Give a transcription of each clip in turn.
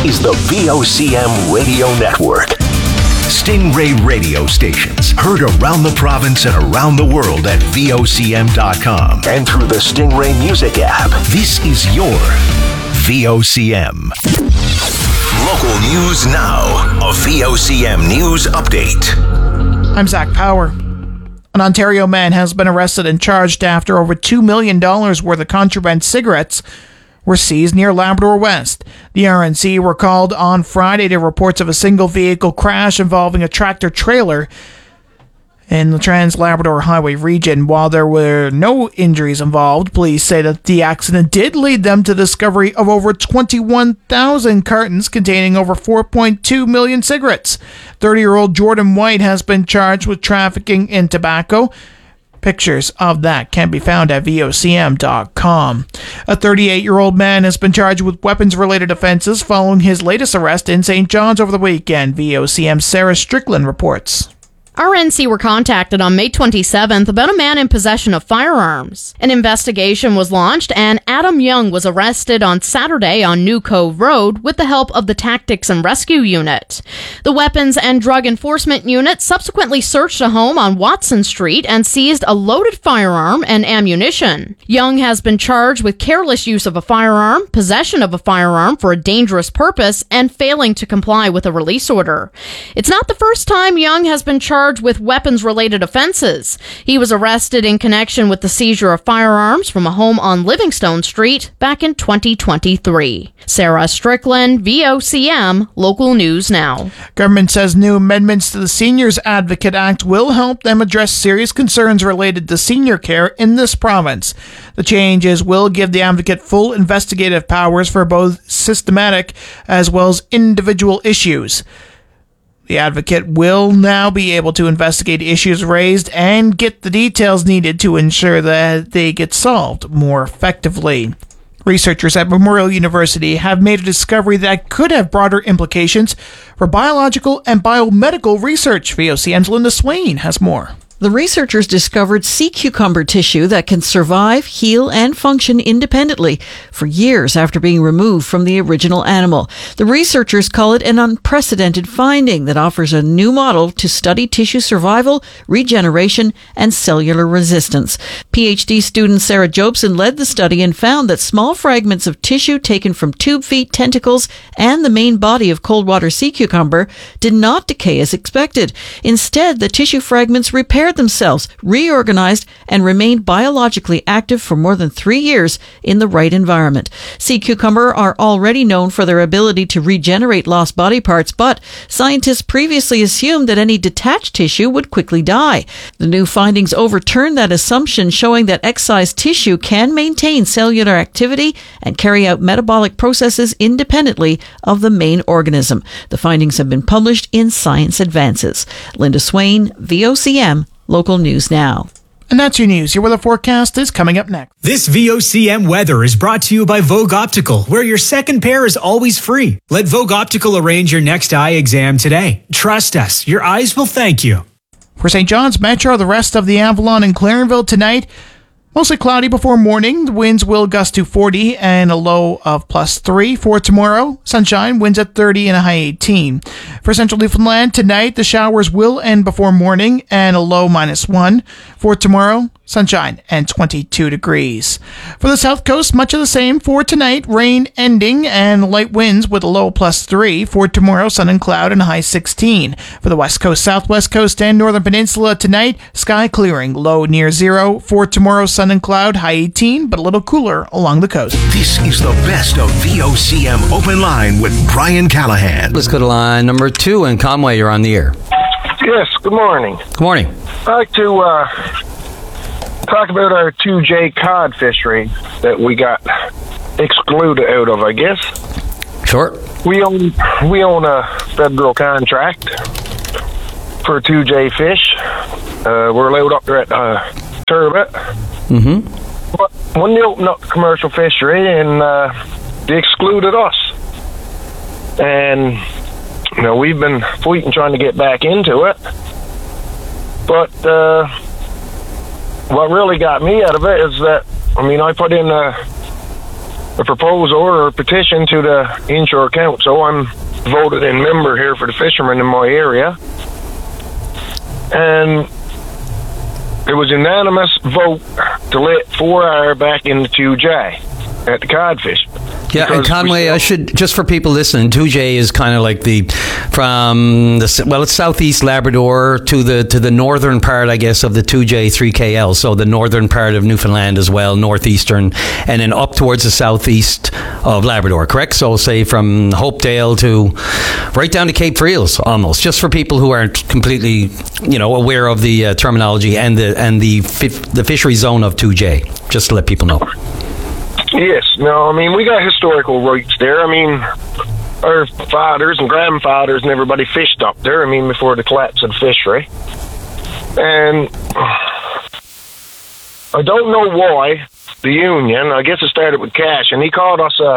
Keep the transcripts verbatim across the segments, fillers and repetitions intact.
is the V O C M Radio Network. Stingray radio stations heard around the province and around the world at V O C M dot com and through the Stingray Music app. This is your V O C M. Local news now. A V O C M News Update. I'm Zach Power. An Ontario man has been arrested and charged after over two million dollars worth of contraband cigarettes were seized near Labrador West. The R N C were called on Friday to reports of a single vehicle crash involving a tractor trailer in the Trans-Labrador Highway region. While there were no injuries involved, police say that the accident did lead them to the discovery of over twenty-one thousand cartons containing over four point two million cigarettes. thirty-year-old Jordan White has been charged with trafficking in tobacco. Pictures of that can be found at V O C M dot com. A thirty-eight-year-old man has been charged with weapons-related offenses following his latest arrest in Saint John's over the weekend. V O C M's Sarah Strickland reports. R N C were contacted on May twenty-seventh about a man in possession of firearms. An investigation was launched and Adam Young was arrested on Saturday on New Cove Road with the help of the Tactics and Rescue Unit. The Weapons and Drug Enforcement Unit subsequently searched a home on Watson Street and seized a loaded firearm and ammunition. Young has been charged with careless use of a firearm, possession of a firearm for a dangerous purpose, and failing to comply with a release order. It's not the first time Young has been charged with weapons-related offenses. He was arrested in connection with the seizure of firearms from a home on Livingstone Street back in twenty twenty-three. Sarah Strickland, V O C M, Local News Now. Government says new amendments to the Seniors Advocate Act will help them address serious concerns related to senior care in this province. The changes will give the advocate full investigative powers for both systematic as well as individual issues. The advocate will now be able to investigate issues raised and get the details needed to ensure that they get solved more effectively. Researchers at Memorial University have made a discovery that could have broader implications for biological and biomedical research. V O C M's Linda Swain has more. The researchers discovered sea cucumber tissue that can survive, heal, and function independently for years after being removed from the original animal. The researchers call it an unprecedented finding that offers a new model to study tissue survival, regeneration, and cellular resistance. PhD student Sarah Jobson led the study and found that small fragments of tissue taken from tube feet, tentacles, and the main body of cold water sea cucumber did not decay as expected. Instead, the tissue fragments repaired themselves, reorganized, and remained biologically active for more than three years in the right environment. Sea cucumber are already known for their ability to regenerate lost body parts, but scientists previously assumed that any detached tissue would quickly die. The new findings overturned that assumption, showing that excised tissue can maintain cellular activity and carry out metabolic processes independently of the main organism. The findings have been published in Science Advances. Linda Swain, V O C M, Local News Now. And that's your news. Your weather forecast is coming up next. This V O C M weather is brought to you by Vogue Optical, where your second pair is always free. Let Vogue Optical arrange your next eye exam today. Trust us, your eyes will thank you. For Saint John's Metro, the rest of the Avalon and Clarenville tonight, mostly cloudy before morning. The winds will gust to forty and a low of plus three. For tomorrow, sunshine, winds at thirty and a high eighteen. For Central Newfoundland, tonight the showers will end before morning and a low minus one. For tomorrow, sunshine and twenty-two degrees. For the South Coast, much of the same. For tonight, rain ending and light winds with a low plus three. For tomorrow, sun and cloud and a high sixteen. For the West Coast, Southwest Coast, and Northern Peninsula tonight, sky clearing, low near zero. For tomorrow, sun and cloud, high eighteen, but a little cooler along the coast. This is the best of V O C M Open Line with Brian Callahan. Let's go to line number two, and Conway, you're on the air. Yes, good morning. Good morning. I'd like to uh, talk about our two J cod fishery that we got excluded out of, I guess. Sure. We own we own a federal contract for two J fish. Uh, we're allowed up there at uh, Turbot. Mm-hmm. But when they opened up the commercial fishery, and uh, they excluded us. And you know, we've been fighting trying to get back into it. But uh, what really got me out of it is that, I mean, I put in a a proposal or a petition to the Inshore Council. I'm voted in member here for the fishermen in my area. And it was unanimous vote to let four R back into two J at the codfish. Yeah, and Conway, I should, just for people listening, two J is kind of like the, from the, well, it's southeast Labrador to the to the northern part, I guess, of the two J three K L, so the northern part of Newfoundland as well, northeastern, and then up towards the southeast of Labrador, correct? So say from Hopedale to right down to Cape Friels, almost, just for people who aren't completely, you know, aware of the uh, terminology and the and the fi- the fishery zone of two J, just to let people know. Yes, no, I mean, we got historical roots there. I mean, our fathers and grandfathers and everybody fished up there, I mean, before the collapse of the fishery. And I don't know why the union, I guess it started with Cash, and he called us a,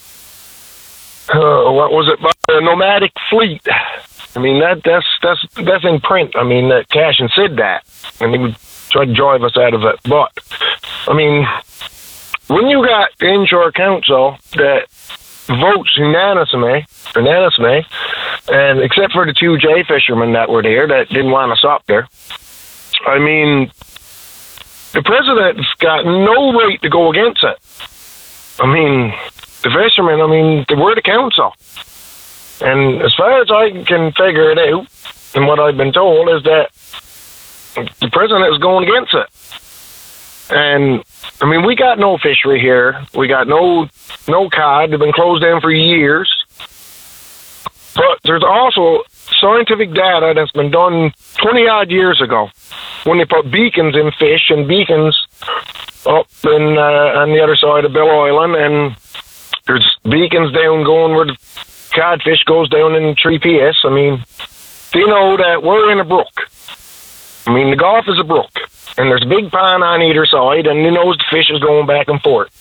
uh, what was it, a nomadic fleet. I mean, that that's that's that's in print. I mean, that Cash and said that, and he tried to drive us out of it. But, I mean, when you got the Inshore Council that votes unanimously, unanimously, and except for the two J fishermen that were there that didn't want us up there, I mean, the president's got no right to go against it. I mean, the fishermen, I mean, they were the council. And as far as I can figure it out, and what I've been told, is that the president is going against it. And I mean, we got no fishery here. We got no no cod. They've been closed down for years. But there's also scientific data that's been done twenty odd years ago when they put beacons in fish and beacons up in uh, on the other side of Bill Island, and there's beacons down going where the codfish goes down in three P S. I mean, they know that we're in a brook. I mean, the Gulf is a brook, and there's a big pond on either side, and he knows the fish is going back and forth.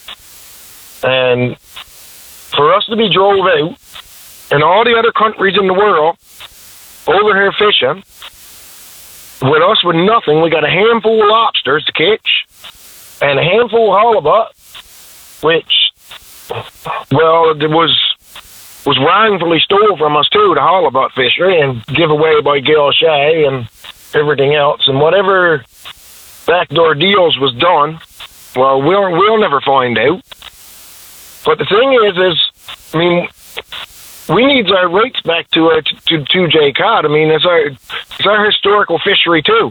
And for us to be drove out, and all the other countries in the world over here fishing, with us with nothing, we got a handful of lobsters to catch, and a handful of halibut, which, well, it was was wrongfully stolen from us too, the halibut fishery, and give away by Gail Shay and everything else, and whatever backdoor deals was done, well, we'll we'll never find out. But the thing is, is I mean, we need our rights back to our to two J cod. I mean, it's our it's our historical fishery too.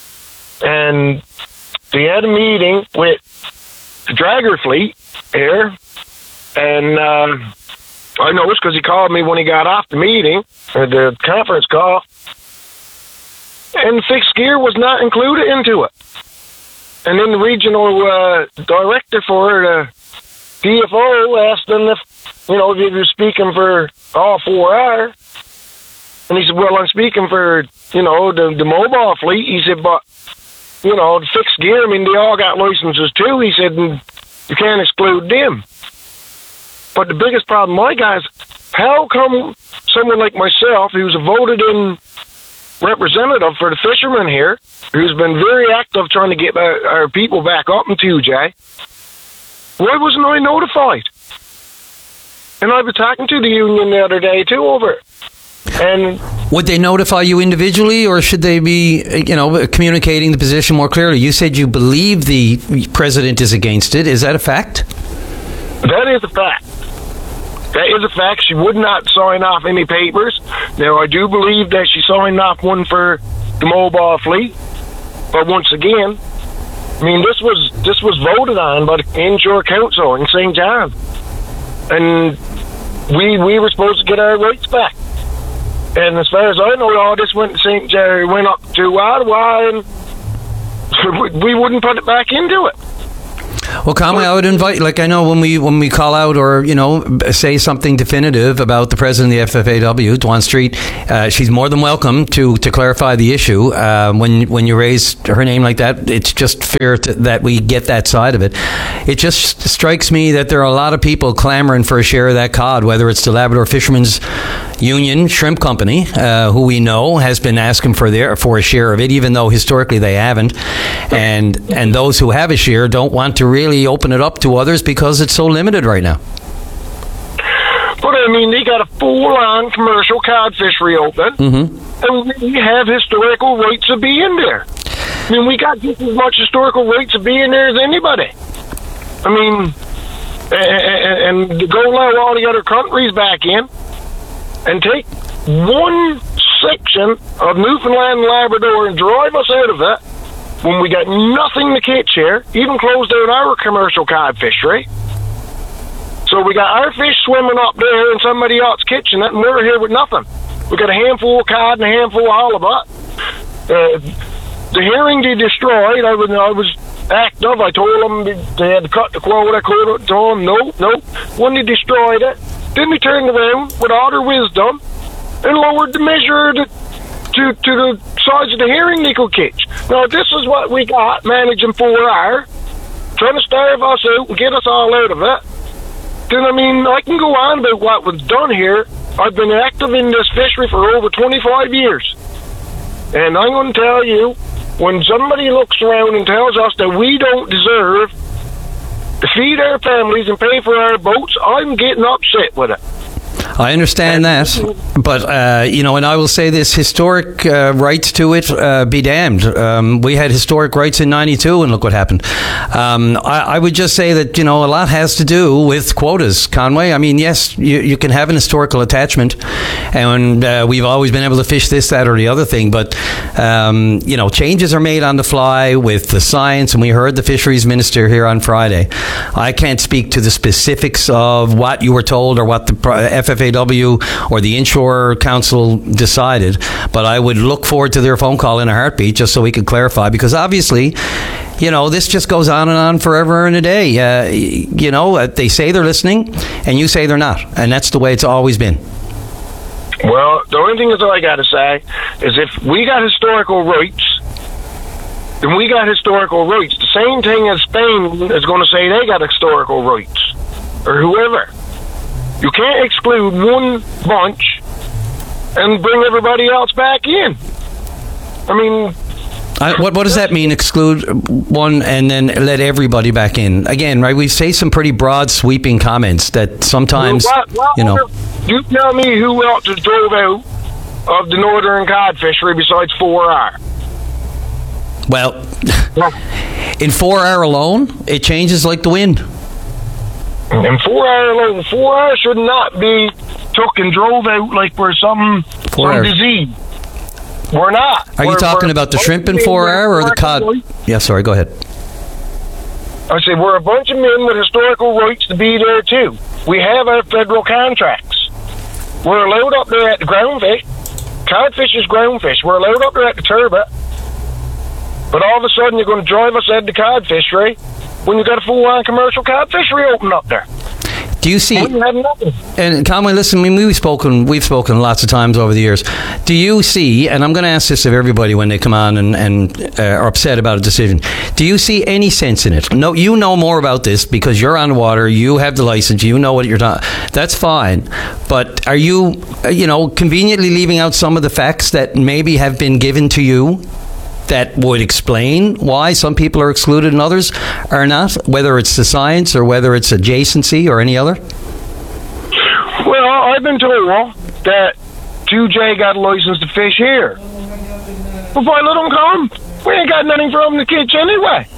And they had a meeting with the dragger fleet here, and uh, I know it's because he called me when he got off the meeting, or the conference call. And fixed gear was not included into it. And then the regional uh, director for the D F O asked them if, you know, if he was speaking for all four R. And he said, well, I'm speaking for, you know, the, the mobile fleet. He said, but, you know, the fixed gear, I mean, they all got licenses too. He said, you can't exclude them. But the biggest problem, my guys, how come someone like myself, who's a voted in representative for the fishermen here, who's been very active trying to get our people back up in two J, why wasn't I notified? And I was talking to the union the other day too over it. And would they notify you individually, or should they be, you know, communicating the position more clearly? You said you believe the president is against it. Is that a fact? That is a fact. That is a fact. She would not sign off any papers. Now, I do believe that she signed off one for the mobile fleet. But once again, I mean, this was this was voted on by the Inshore Council in Saint John. And we we were supposed to get our rights back. And as far as I know, all this went to Saint John, went up to Ottawa, and we wouldn't put it back into it. Well, Conway, I would invite, like I know when we when we call out or, you know, say something definitive about the president of the F F A W, Dwan Street, uh, she's more than welcome to, to clarify the issue. Uh, when when you raise her name like that, it's just fair to, that we get that side of it. It just strikes me that there are a lot of people clamoring for a share of that cod, whether it's the Labrador Fishermen's Union Shrimp Company, uh, who we know has been asking for their for a share of it, even though historically they haven't. And and those who have a share don't want to really open it up to others because it's so limited right now. But I mean, they got a full-on commercial cod fishery open, mm-hmm. and we have historical rights of being there. I mean, we got just as much historical rights of being there as anybody. I mean, and, and to go allow all the other countries back in and take one section of Newfoundland and Labrador and drive us out of it when we got nothing to catch here, even closed down our commercial cod fishery. So we got our fish swimming up there and somebody else catching it, and we're here with nothing. We got a handful of cod and a handful of halibut. Uh, the herring they destroyed, I was, I was active. I told them they had to cut the quota. I told them, no, no. When they destroyed it, then they turned around with all their wisdom and lowered the measure to, to, to the size of the herring they could catch. Now, this is what we got managing four hour, trying to starve us out and get us all out of it. Then, I mean, I can go on about what was done here. I've been active in this fishery for over twenty-five years. And I'm going to tell you, when somebody looks around and tells us that we don't deserve to feed our families and pay for our boats, I'm getting upset with it. I understand that, but, uh, you know, and I will say this, historic uh, rights to it, uh, be damned. Um, we had historic rights in ninety-two, and look what happened. Um, I, I would just say that, you know, a lot has to do with quotas, Conway. I mean, yes, you, you can have an historical attachment, and uh, we've always been able to fish this, that, or the other thing, but, um, you know, changes are made on the fly with the science, and we heard the fisheries minister here on Friday. I can't speak to the specifics of what you were told or what the F F A W or the Inshore Council decided, but I would look forward to their phone call in a heartbeat just so we could clarify, because obviously, you know, this just goes on and on forever and a day. Uh, you know, they say they're listening and you say they're not, and that's the way it's always been. Well, the only thing is I got to say is if we got historical rights, then we got historical rights. The same thing as Spain is going to say they got historical rights, or whoever. You can't exclude one bunch and bring everybody else back in. I mean... I, what what does that mean, exclude one and then let everybody back in? Again, right, we say some pretty broad, sweeping comments that sometimes, well, well, you know... You tell me who else is drove out of the northern cod fishery besides four R? Well, in four R alone, it changes like the wind. And four hour alone, four hours should not be took and drove out like we're some, some disease. We're not. Are we're, you talking about the shrimp in four hour or the cod? Yeah, sorry, go ahead. I say we're a bunch of men with historical rights to be there too. We have our federal contracts. We're allowed up there at the groundfish. Codfish is groundfish. We're allowed up there at the turbot. But all of a sudden you're going to drive us at the cod fishery when you got a full-on commercial cod fishery open up there. Do you see? And Conway, listen, I mean, we've spoken, we've spoken lots of times over the years. Do you see? And I'm going to ask this of everybody when they come on and, and uh, are upset about a decision. Do you see any sense in it? No, you know more about this because you're on the water. You have the license. You know what you're talking. That's fine. But are you, you know, conveniently leaving out some of the facts that maybe have been given to you that would explain why some people are excluded and others are not, whether it's the science or whether it's adjacency or any other? Well, I've been told that two J got a license to fish here. Well, if I let them come, we ain't got nothing for them to catch anyway.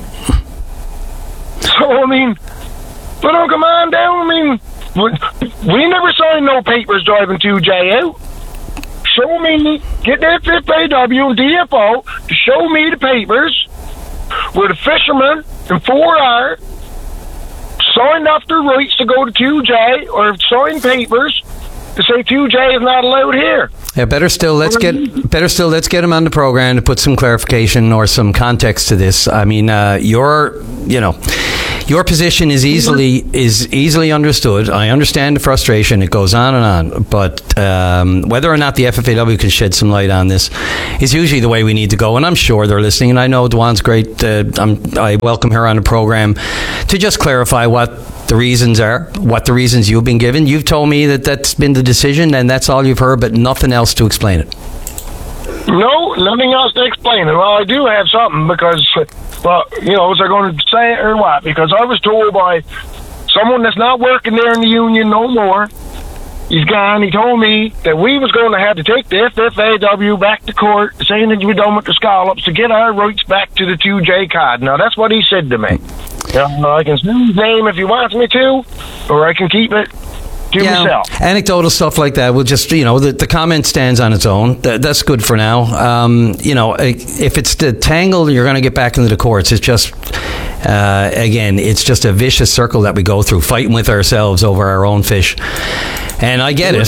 So, I mean, let them come on down. I mean, we, we never signed no papers driving two J out. Show me, get that F F A W and D F O to show me the papers where the fishermen in four R signed off their rights to go to two J or signed papers to say two J is not allowed here. Yeah, better still, let's get better still. Let's get him on the program to put some clarification or some context to this. I mean, uh, you're, you know, your position is easily is easily understood. I understand the frustration. It goes on and on. But um, whether or not the F F A W can shed some light on this is usually the way we need to go. And I'm sure they're listening. And I know Dwan's great. Uh, I'm, I welcome her on the program to just clarify what the reasons are, what the reasons you've been given. You've told me that that's been the decision and that's all you've heard, but nothing else to explain it. No, nothing else to explain it. Well, I do have something because, well, you know, was I going to say it or what? Because I was told by someone that's not working there in the union no more. He's gone. He told me that we was going to have to take the F F A W back to court, saying that we done with the scallops to get our rights back to the two J cod. Now, that's what he said to me. Uh, I can say his name if he wants me to, or I can keep it to yeah, myself. Anecdotal stuff like that will just, you know, the, the comment stands on its own. That, that's good for now. Um, you know, if it's the tangle, you're going to get back into the courts. It's just, uh, again, it's just a vicious circle that we go through, fighting with ourselves over our own fish. And I get it.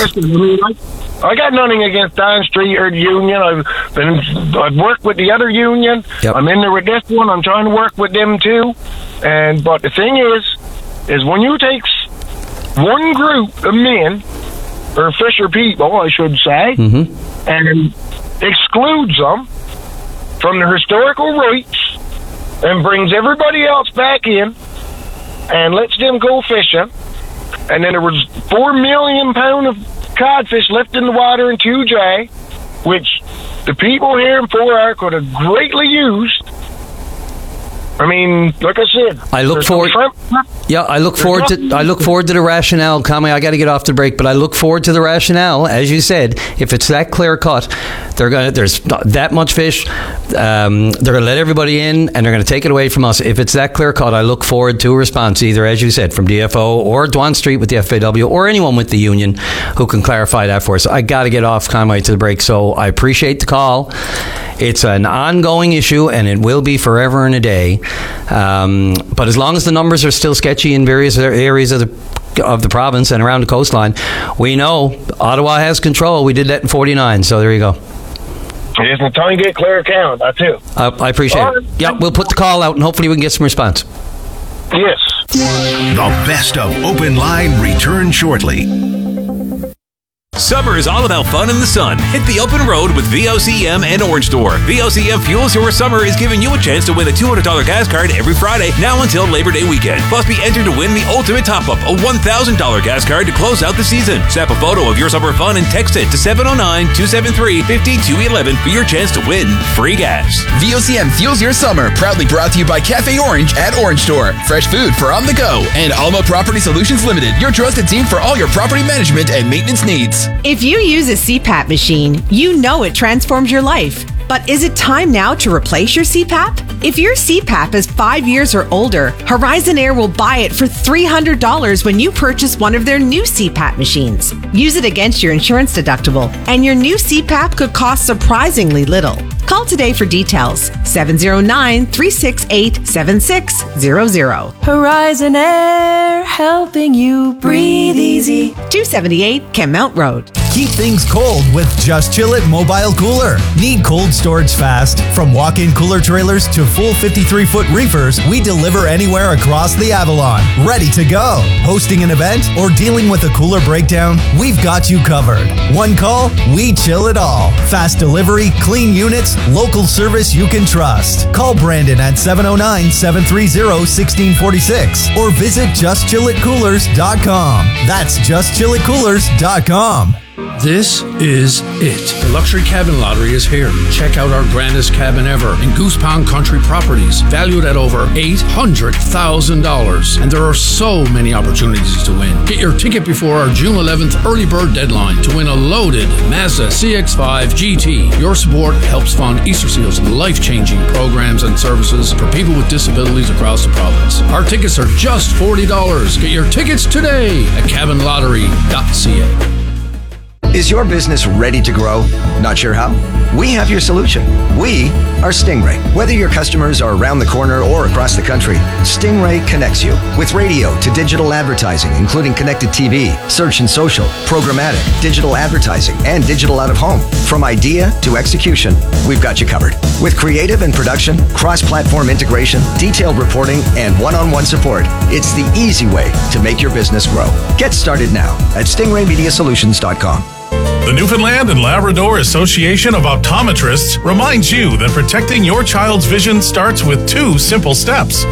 I got nothing against Don Street or the union. I've been, I've worked with the other union. Yep. I'm in there with this one. I'm trying to work with them too. And but the thing is, is when you take one group of men or fisher people, I should say, mm-hmm. and excludes them from the historical rights and brings everybody else back in and lets them go fishing. And then there was four million pound of codfish left in the water in two J, which the people here in Four R could have greatly used. I mean, like I said, I look forward. Yeah, I look forward to. I look forward to the rationale. Kami, I got to get off the break, but I look forward to the rationale. As you said, if it's that clear cut, they're gonna. There's that much fish. Um, they're gonna let everybody in, and they're gonna take it away from us. If it's that clear cut, I look forward to a response, either as you said, from D F O or Dwan Street with the F A W or anyone with the union who can clarify that for us. I got to get off, Conway, to the break. So I appreciate the call. It's an ongoing issue, and it will be forever and a day. Um, but as long as the numbers are still sketchy in various areas of the of the province and around the coastline, we know Ottawa has control. We did that in forty-nine, so there you go. Yes, and time to get clear account, that too. Uh, I appreciate All it. right. Yeah, we'll put the call out, and hopefully we can get some response. Yes. The best of Open Line return shortly. Summer is all about fun in the sun. Hit the open road with V O C M and Orange Store. V O C M Fuels Your Summer is giving you a chance to win a two hundred dollars gas card every Friday, now until Labor Day weekend. Plus, be entered to win the ultimate top-up, a one thousand dollars gas card to close out the season. Snap a photo of your summer fun and text it to seven oh nine, two seven three, five two one one for your chance to win free gas. V O C M Fuels Your Summer, proudly brought to you by Cafe Orange at Orange Store. Fresh food for on the go. And Alma Property Solutions Limited, your trusted team for all your property management and maintenance needs. If you use a C PAP machine, you know it transforms your life. But is it time now to replace your C PAP? If your C PAP is five years or older, Horizon Air will buy it for three hundred dollars when you purchase one of their new C PAP machines. Use it against your insurance deductible, and your new C PAP could cost surprisingly little. Call today for details. seven oh nine, three six eight, seven six zero zero. Horizon Air, helping you breathe easy. two seventy-eight Kenmount Road. Keep things cold with Just Chill It Mobile Cooler. Need cold storage fast? From walk-in cooler trailers to full fifty-three foot reefers, we deliver anywhere across the Avalon. Ready to go. Hosting an event or dealing with a cooler breakdown? We've got you covered. One call, we chill it all. Fast delivery, clean units, local service you can trust. Call Brandon at seven oh nine, seven three zero, one six four six or visit just chill it coolers dot com. That's just chill it coolers dot com. This is it. The Luxury Cabin Lottery is here. Check out our grandest cabin ever in Goose Pond Country Properties, valued at over eight hundred thousand dollars. And there are so many opportunities to win. Get your ticket before our June eleventh early bird deadline to win a loaded Mazda C X five G T. Your support helps fund Easter Seal's life-changing programs and services for people with disabilities across the province. Our tickets are just forty dollars. Get your tickets today at cabin lottery dot c a. Is your business ready to grow? Not sure how? We have your solution. We are Stingray. Whether your customers are around the corner or across the country, Stingray connects you with radio to digital advertising, including connected T V, search and social, programmatic, digital advertising, and digital out of home. From idea to execution, we've got you covered. With creative and production, cross-platform integration, detailed reporting, and one-on-one support, it's the easy way to make your business grow. Get started now at stingray media solutions dot com. The Newfoundland and Labrador Association of Optometrists reminds you that protecting your child's vision starts with two simple steps.